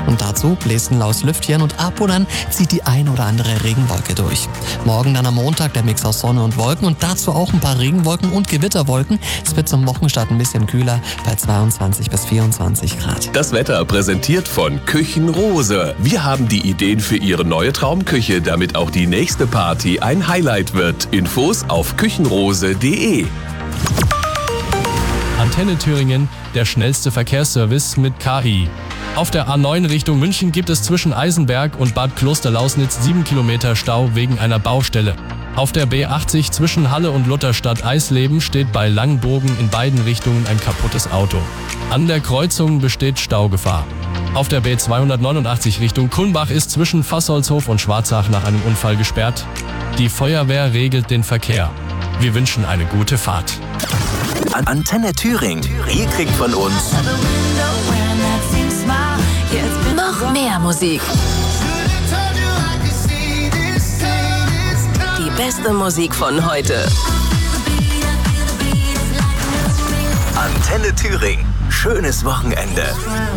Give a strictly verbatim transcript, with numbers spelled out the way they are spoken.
Und dazu bläst ein laues Lüftchen und ab und an zieht die ein oder andere Regenwolke durch. Morgen dann am Montag der Mix aus Sonne und Wolken und dazu auch ein paar Regenwolken und Gewitterwolken. Es wird zum Wochenstart ein bisschen kühler bei zweiundzwanzig bis vierundzwanzig Grad. Das Wetter präsentiert von Küchenrose. Wir haben die Ideen für Ihre neue Traumküche, damit auch die nächste Party ein Highlight wird. Infos auf küchenrose punkt de. Antenne Thüringen, der schnellste Verkehrsservice mit K I. Auf der A neun Richtung München gibt es zwischen Eisenberg und Bad Klosterlausnitz sieben Kilometer Stau wegen einer Baustelle. Auf der B achtzig zwischen Halle und Lutherstadt-Eisleben steht bei Langenbogen in beiden Richtungen ein kaputtes Auto. An der Kreuzung besteht Staugefahr. Auf der B zweihundertneunundachtzig Richtung Kulmbach ist zwischen Fassholzhof und Schwarzach nach einem Unfall gesperrt. Die Feuerwehr regelt den Verkehr. Wir wünschen eine gute Fahrt. Antenne Thüringen. Ihr kriegt von uns noch mehr Musik. Die beste Musik von heute. Antenne Thüringen. Schönes Wochenende.